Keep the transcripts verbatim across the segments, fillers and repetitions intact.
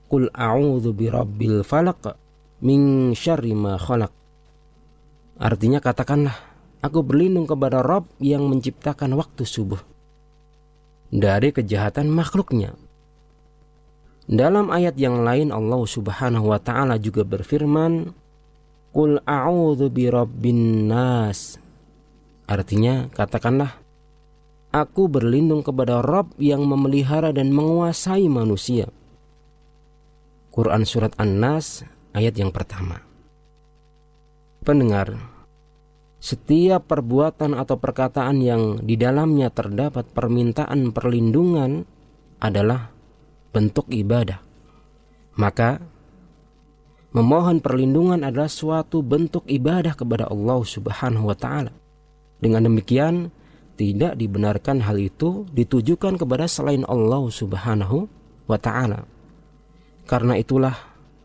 Qul a'udzu birabbil falaq min syarri ma khalaq. Artinya katakanlah, aku berlindung kepada Rabb yang menciptakan waktu subuh dari kejahatan makhluknya. Dalam ayat yang lain Allah Subhanahu wa taala juga berfirman, Qul a'udzu birabbin nas. Artinya katakanlah, aku berlindung kepada Rabb yang memelihara dan menguasai manusia. Quran Surat An-Nas ayat yang pertama. Pendengar, setiap perbuatan atau perkataan yang di dalamnya terdapat permintaan perlindungan adalah bentuk ibadah. Maka memohon perlindungan adalah suatu bentuk ibadah kepada Allah Subhanahu wa taala. Dengan demikian, tidak dibenarkan hal itu ditujukan kepada selain Allah Subhanahu wa taala. Karena itulah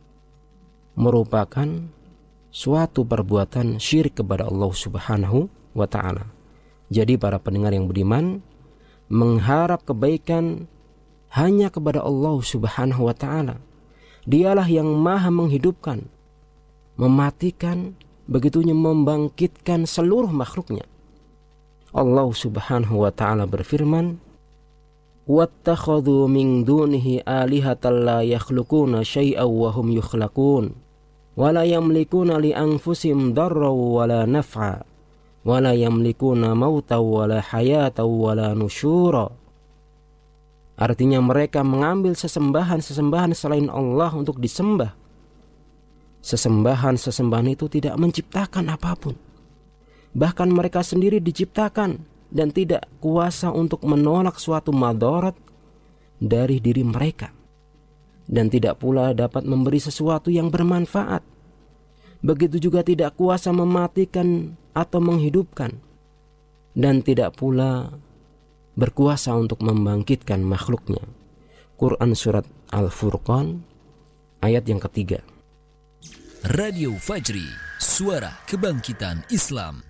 merupakan suatu perbuatan syirik kepada Allah Subhanahu wa taala. Jadi para pendengar yang beriman, mengharap kebaikan hanya kepada Allah Subhanahu wa taala. Dialah yang maha menghidupkan, mematikan, begitunya membangkitkan seluruh makhluknya. Allah Subhanahu wa taala berfirman, "Wattakhadhu min dunihi alihatan la yakhluquna syai'an wa hum yukhlaqun, wa la yamlikuna li anfusihim darran wa la naf'a, wa la yamlikuna mautan wa la hayatan wa la nusyura." Artinya mereka mengambil sesembahan-sesembahan selain Allah untuk disembah. Sesembahan-sesembahan itu tidak menciptakan apapun. Bahkan mereka sendiri diciptakan dan tidak kuasa untuk menolak suatu madarat dari diri mereka. Dan tidak pula dapat memberi sesuatu yang bermanfaat. Begitu juga tidak kuasa mematikan atau menghidupkan. Dan tidak pula berkuasa untuk membangkitkan makhluknya. Quran Surat Al-Furqan ayat yang ketiga. Radio Fajri, suara kebangkitan Islam.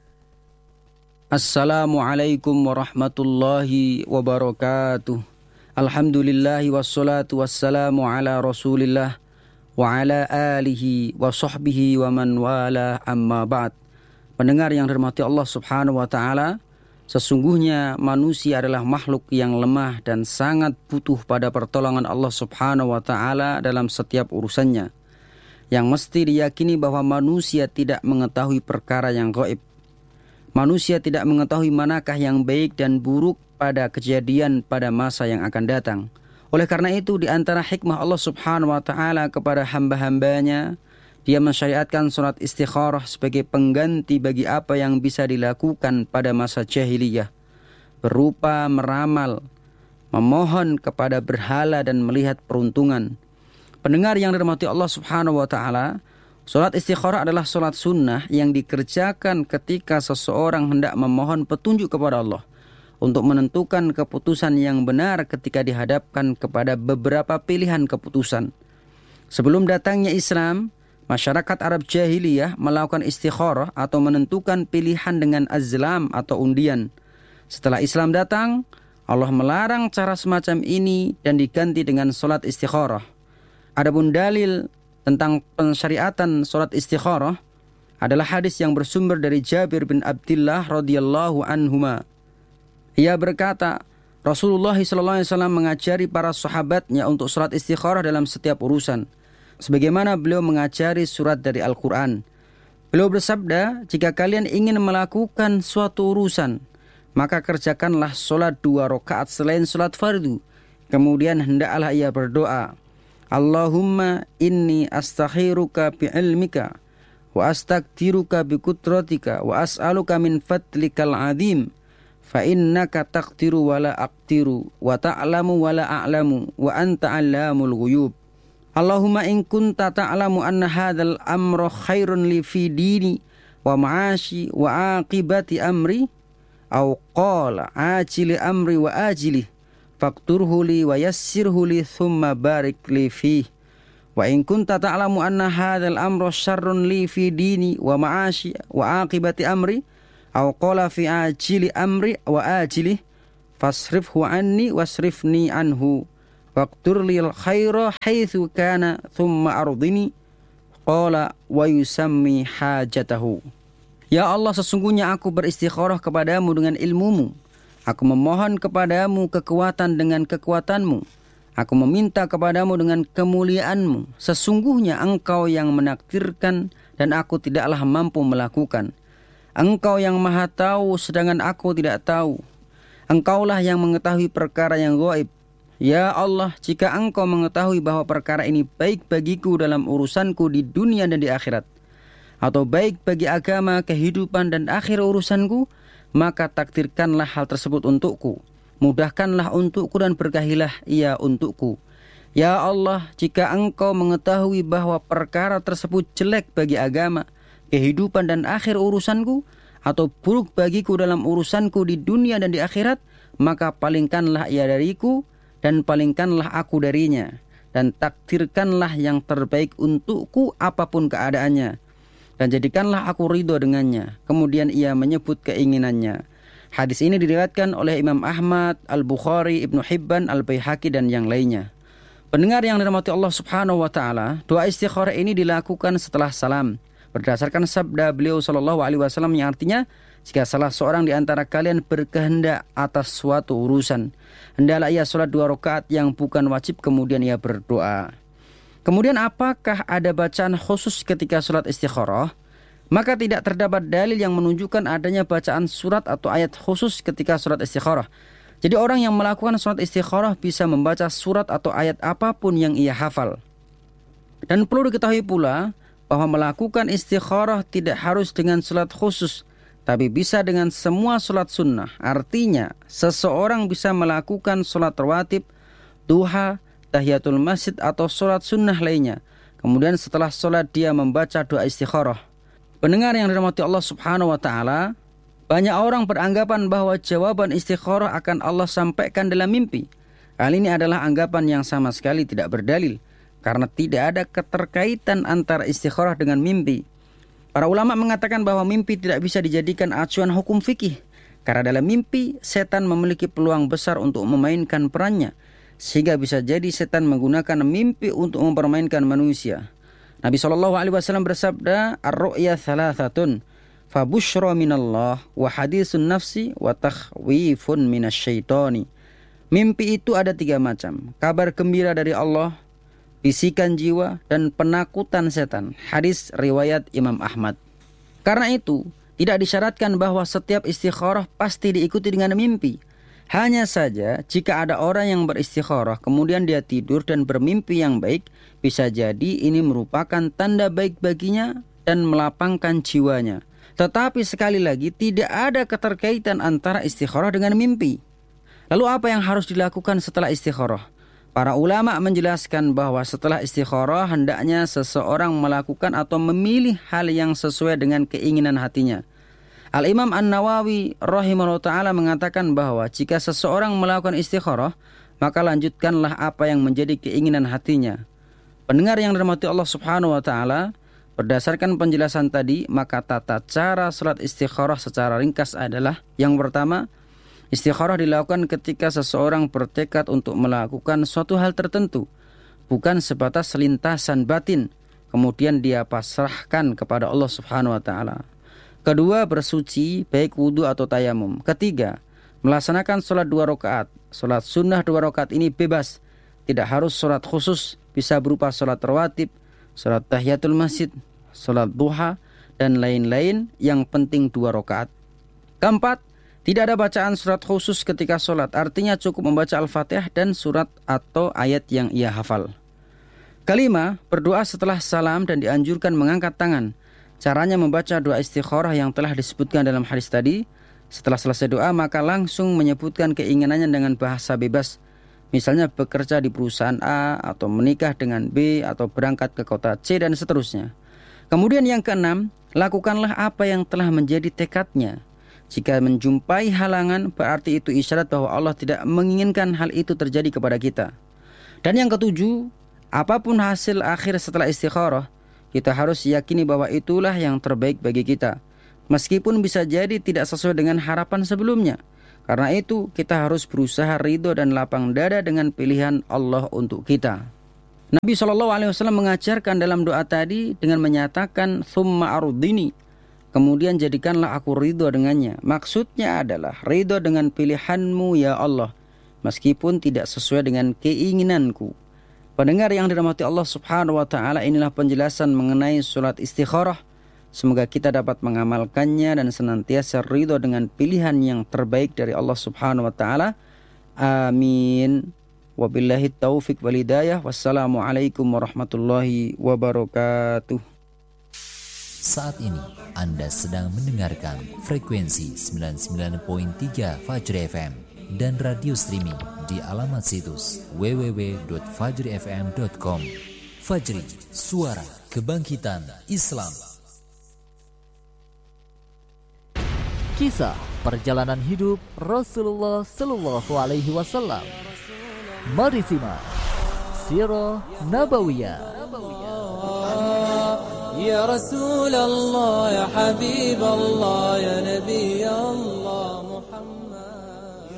Assalamualaikum warahmatullahi wabarakatuh. Alhamdulillahi wassalatu wassalamu ala rasulillah wa ala alihi wa sahbihi wa man wala amma ba'd. Pendengar yang dirahmati Allah Subhanahu wa ta'ala, sesungguhnya manusia adalah makhluk yang lemah dan sangat butuh pada pertolongan Allah Subhanahu wa ta'ala dalam setiap urusannya. Yang mesti diyakini bahwa manusia tidak mengetahui perkara yang gaib. Manusia tidak mengetahui manakah yang baik dan buruk pada kejadian pada masa yang akan datang. Oleh karena itu, di antara hikmah Allah Subhanahu wa ta'ala kepada hamba-hambanya, Dia mensyariatkan salat istikharah sebagai pengganti bagi apa yang bisa dilakukan pada masa jahiliyah, berupa meramal, memohon kepada berhala dan melihat peruntungan. Pendengar yang dirahmati Allah Subhanahu wa ta'ala, salat istikharah adalah salat sunnah yang dikerjakan ketika seseorang hendak memohon petunjuk kepada Allah untuk menentukan keputusan yang benar ketika dihadapkan kepada beberapa pilihan keputusan. Sebelum datangnya Islam, masyarakat Arab jahiliyah melakukan istikharah atau menentukan pilihan dengan azlam atau undian. Setelah Islam datang, Allah melarang cara semacam ini dan diganti dengan salat istikharah. Adapun dalil tentang pensyariatan salat istikharah adalah hadis yang bersumber dari Jabir bin Abdullah radhiyallahu anhuma. Ia berkata, Rasulullah shallallahu alaihi wasallam mengajari para sahabatnya untuk salat istikharah dalam setiap urusan, sebagaimana beliau mengajari surat dari Al-Quran. Beliau bersabda, jika kalian ingin melakukan suatu urusan, maka kerjakanlah salat dua rakaat selain salat fardu. Kemudian hendaklah ia berdoa, Allahumma inni astakhiruka bi'ilmika wa astaqdiruka biqudratika wa as'aluka min fadlikal azim fa innaka taqdiru wa la aqdiru wa ta'lamu wa la a'lamu wa anta 'allamul ghuyub. Allahumma in kunta ta'lamu anna hadzal amra khairun li fi dini wa ma'ashi wa aqibati amri aw qala ajili amri wa ajili faqturhu li wa yassirhu li thumma barik li fi wa in kunta ta'lamu anna hadzal amra syarrun li fi dini wa ma'ashi wa aqibati amri aw qala fi ajili amri wa ajili fasrifhu anni wasrifni anhu faqtur lil khaira haitsu kana thumma ardini qala wa yusammi hajatahu. Ya Allah, sesungguhnya aku beristikharah kepadamu dengan ilmumu. Aku memohon kepadamu kekuatan dengan kekuatanmu. Aku meminta kepadamu dengan kemuliaanmu. Sesungguhnya engkau yang menakdirkan dan aku tidaklah mampu melakukan. Engkau yang maha tahu sedangkan aku tidak tahu. Engkaulah yang mengetahui perkara yang gaib. Ya Allah, jika engkau mengetahui bahwa perkara ini baik bagiku dalam urusanku di dunia dan di akhirat, atau baik bagi agama, kehidupan dan akhir urusanku, maka takdirkanlah hal tersebut untukku. Mudahkanlah untukku dan berkahilah ia untukku. Ya Allah, jika engkau mengetahui bahwa perkara tersebut jelek bagi agama, kehidupan dan akhir urusanku, atau buruk bagiku dalam urusanku di dunia dan di akhirat, maka palingkanlah ia dariku dan palingkanlah aku darinya, dan takdirkanlah yang terbaik untukku apapun keadaannya, dan jadikanlah aku ridho dengannya. Kemudian ia menyebut keinginannya. Hadis ini diriwayatkan oleh Imam Ahmad, Al-Bukhari, Ibnu Hibban, Al-Baihaqi dan yang lainnya. Pendengar yang dirahmati Allah Subhanahu wa taala, doa istikharah ini dilakukan setelah salam berdasarkan sabda beliau sallallahu alaihi wasallam yang artinya, jika salah seorang di antara kalian berkehendak atas suatu urusan, hendaklah ia salat dua rakaat yang bukan wajib, kemudian ia berdoa. Kemudian apakah ada bacaan khusus ketika salat istikharah? Maka tidak terdapat dalil yang menunjukkan adanya bacaan surat atau ayat khusus ketika salat istikharah. Jadi orang yang melakukan salat istikharah bisa membaca surat atau ayat apapun yang ia hafal. Dan perlu diketahui pula bahwa melakukan istikharah tidak harus dengan salat khusus, tapi bisa dengan semua salat sunnah. Artinya, seseorang bisa melakukan salat rawatib, duha, tahiyatul masjid atau salat sunnah lainnya. Kemudian setelah salat dia membaca doa istikharah. Pendengar yang dirahmati Allah Subhanahu wa taala, banyak orang beranggapan bahwa jawaban istikharah akan Allah sampaikan dalam mimpi. Hal ini adalah anggapan yang sama sekali tidak berdalil, karena tidak ada keterkaitan antara istikharah dengan mimpi. Para ulama mengatakan bahwa mimpi tidak bisa dijadikan acuan hukum fikih, karena dalam mimpi setan memiliki peluang besar untuk memainkan perannya, sehingga bisa jadi setan menggunakan mimpi untuk mempermainkan manusia. Nabi shallallahu alaihi wasallam bersabda, ar-ru'ya thalathatun, fabushra minallah, wa hadisun nafsi, wa takhwifun minasyaitani. Mimpi itu ada tiga macam, kabar gembira dari Allah, bisikan jiwa, dan penakutan setan. Hadis riwayat Imam Ahmad. Karena itu, tidak disyaratkan bahwa setiap istikharah pasti diikuti dengan mimpi. Hanya saja, jika ada orang yang beristikharah, kemudian dia tidur dan bermimpi yang baik, bisa jadi ini merupakan tanda baik baginya dan melapangkan jiwanya. Tetapi sekali lagi, tidak ada keterkaitan antara istikharah dengan mimpi. Lalu apa yang harus dilakukan setelah istikharah? Para ulama menjelaskan bahwa setelah istikharah, hendaknya seseorang melakukan atau memilih hal yang sesuai dengan keinginan hatinya. Al-Imam An-Nawawi rahimahullah ta'ala mengatakan bahwa jika seseorang melakukan istikharah, maka lanjutkanlah apa yang menjadi keinginan hatinya. Pendengar yang dirahmati Allah Subhanahu wa ta'ala, berdasarkan penjelasan tadi, maka tata cara salat istikharah secara ringkas adalah: yang pertama, istikharah dilakukan ketika seseorang bertekad untuk melakukan suatu hal tertentu, bukan sebatas lintasan batin, kemudian dia pasrahkan kepada Allah Subhanahu wa ta'ala. Kedua, bersuci baik wudu atau tayamum. Ketiga, melaksanakan sholat dua rakaat. Sholat sunnah dua rakaat ini bebas, tidak harus sholat khusus, bisa berupa sholat rawatib, sholat tahiyatul masjid, sholat duha, dan lain-lain, yang penting dua rakaat. Keempat, tidak ada bacaan surat khusus ketika sholat, artinya cukup membaca Al-Fatihah dan surat atau ayat yang ia hafal. Kelima, berdoa setelah salam dan dianjurkan mengangkat tangan. Caranya membaca doa istikharah yang telah disebutkan dalam hadis tadi. Setelah selesai doa, maka langsung menyebutkan keinginannya dengan bahasa bebas. Misalnya bekerja di perusahaan A, atau menikah dengan B, atau berangkat ke kota C, dan seterusnya. Kemudian yang keenam, lakukanlah apa yang telah menjadi tekadnya. Jika menjumpai halangan, berarti itu isyarat bahwa Allah tidak menginginkan hal itu terjadi kepada kita. Dan yang ketujuh, apapun hasil akhir setelah istikharah, kita harus yakini bahwa itulah yang terbaik bagi kita, meskipun bisa jadi tidak sesuai dengan harapan sebelumnya. Karena itu kita harus berusaha ridho dan lapang dada dengan pilihan Allah untuk kita. Nabi shallallahu alaihi wasallam mengajarkan dalam doa tadi dengan menyatakan thumma ardini, kemudian jadikanlah aku ridho dengannya. Maksudnya adalah ridho dengan pilihanmu ya Allah, meskipun tidak sesuai dengan keinginanku. Pendengar yang dirahmati Allah subhanahu wa ta'ala, inilah penjelasan mengenai sholat istikharah. Semoga kita dapat mengamalkannya dan senantiasa ridho dengan pilihan yang terbaik dari Allah subhanahu wa ta'ala. Amin. Wabillahi taufiq wal hidayah. Wassalamualaikum warahmatullahi wabarakatuh. Saat ini Anda sedang mendengarkan frekuensi sembilan puluh sembilan koma tiga Fajri F M dan radio streaming di alamat situs w w w titik fajri f m titik com. Fajri, suara kebangkitan Islam. Kisah perjalanan hidup Rasulullah Sallallahu Alaihi Wasallam. Mari simak Sirah Nabawiyah. Ya Rasulullah, ya Habibullah, ya Nabi Allah Muhammad.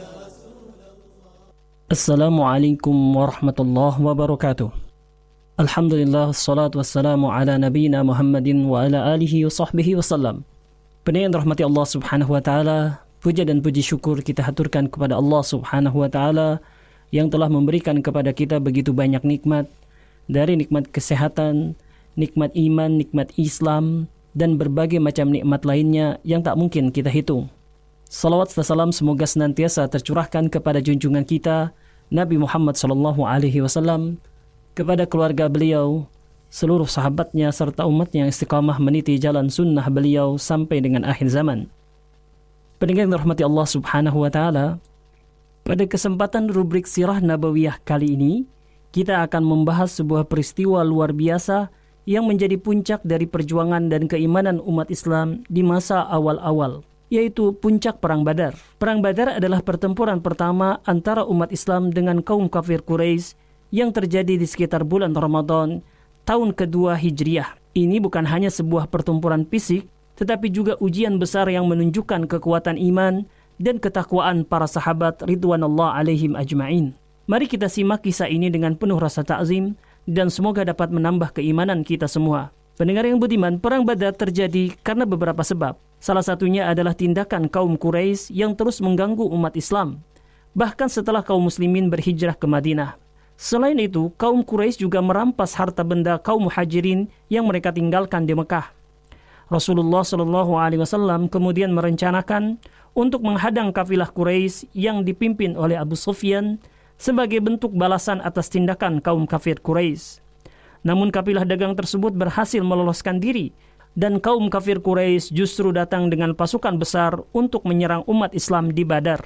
Assalamualaikum warahmatullahi wabarakatuh. Alhamdulillah, wassalatu wassalamu ala nabiyina Muhammadin wa ala alihi wa sahbihi wasallam. Pendengar yang dirahmati Allah subhanahu wa ta'ala, puja dan puji syukur kita haturkan kepada Allah subhanahu wa ta'ala yang telah memberikan kepada kita begitu banyak nikmat, dari nikmat kesehatan, nikmat iman, nikmat Islam, dan berbagai macam nikmat lainnya yang tak mungkin kita hitung. Salawat dan salam semoga senantiasa tercurahkan kepada junjungan kita Nabi Muhammad sallallahu alaihi wasallam, kepada keluarga beliau, seluruh sahabatnya serta umatnya yang istiqamah meniti jalan sunnah beliau sampai dengan akhir zaman. Pendengar yang dirahmati Allah subhanahu wa ta'ala, pada kesempatan rubrik Sirah Nabawiyah kali ini, kita akan membahas sebuah peristiwa luar biasa yang menjadi puncak dari perjuangan dan keimanan umat Islam di masa awal-awal, yaitu puncak Perang Badar. Perang Badar adalah pertempuran pertama antara umat Islam dengan kaum kafir Quraisy yang terjadi di sekitar bulan Ramadan tahun kedua Hijriah. Ini bukan hanya sebuah pertempuran fisik, tetapi juga ujian besar yang menunjukkan kekuatan iman dan ketakwaan para sahabat ridwanullah alaihim ajma'in. Mari kita simak kisah ini dengan penuh rasa ta'zim dan semoga dapat menambah keimanan kita semua. Pendengar yang budiman, Perang Badar terjadi karena beberapa sebab. Salah satunya adalah tindakan kaum Quraisy yang terus mengganggu umat Islam, bahkan setelah kaum muslimin berhijrah ke Madinah. Selain itu, kaum Quraisy juga merampas harta benda kaum muhajirin yang mereka tinggalkan di Mekah. Rasulullah Shallallahu Alaihi Wasallam kemudian merencanakan untuk menghadang kafilah Quraisy yang dipimpin oleh Abu Sufyan sebagai bentuk balasan atas tindakan kaum kafir Quraisy. Namun kafilah dagang tersebut berhasil meloloskan diri dan kaum kafir Quraisy justru datang dengan pasukan besar untuk menyerang umat Islam di Badar.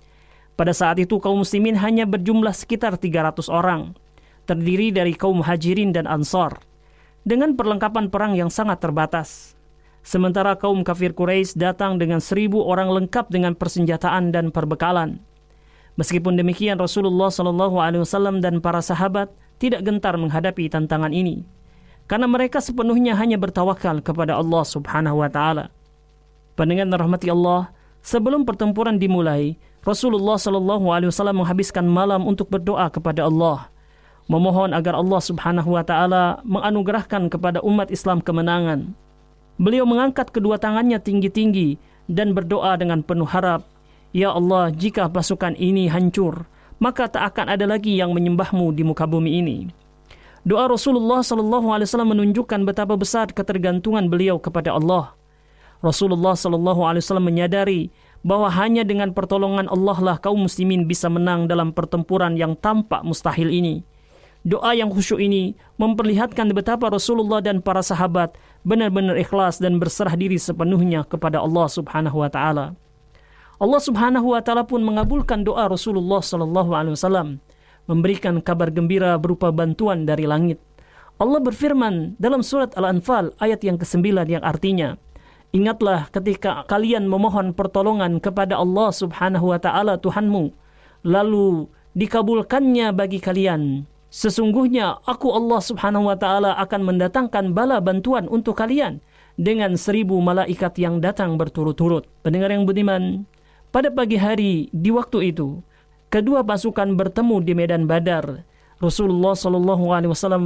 Pada saat itu kaum muslimin hanya berjumlah sekitar tiga ratus orang, terdiri dari kaum muhajirin dan ansar, dengan perlengkapan perang yang sangat terbatas. Sementara kaum kafir Quraisy datang dengan seribu orang lengkap dengan persenjataan dan perbekalan. Meskipun demikian, Rasulullah Shallallahu Alaihi Wasallam dan para sahabat tidak gentar menghadapi tantangan ini, karena mereka sepenuhnya hanya bertawakal kepada Allah Subhanahu Wa Taala. Pendengar rahmati Allah, sebelum pertempuran dimulai, Rasulullah Shallallahu Alaihi Wasallam menghabiskan malam untuk berdoa kepada Allah, memohon agar Allah Subhanahu Wa Taala menganugerahkan kepada umat Islam kemenangan. Beliau mengangkat kedua tangannya tinggi-tinggi dan berdoa dengan penuh harap, Ya Allah, jika pasukan ini hancur, maka tak akan ada lagi yang menyembahmu di muka bumi ini. Doa Rasulullah Sallallahu Alaihi Wasallam menunjukkan betapa besar ketergantungan beliau kepada Allah. Rasulullah Sallallahu Alaihi Wasallam menyadari bahwa hanya dengan pertolongan Allah lah kaum muslimin bisa menang dalam pertempuran yang tampak mustahil ini. Doa yang khusyuk ini memperlihatkan betapa Rasulullah dan para sahabat benar-benar ikhlas dan berserah diri sepenuhnya kepada Allah Subhanahu wa taala. Allah Subhanahu wa taala pun mengabulkan doa Rasulullah sallallahu alaihi wasallam, memberikan kabar gembira berupa bantuan dari langit. Allah berfirman dalam surat Al-Anfal ayat yang kesembilan yang artinya, ingatlah ketika kalian memohon pertolongan kepada Allah Subhanahu wa taala Tuhanmu, lalu dikabulkannya bagi kalian. Sesungguhnya aku Allah Subhanahu wa taala akan mendatangkan bala bantuan untuk kalian dengan seribu malaikat yang datang berturut-turut. Pendengar yang budiman, Pada pagi hari di waktu itu, kedua pasukan bertemu di medan Badar. Rasulullah Shallallahu Alaihi Wasallam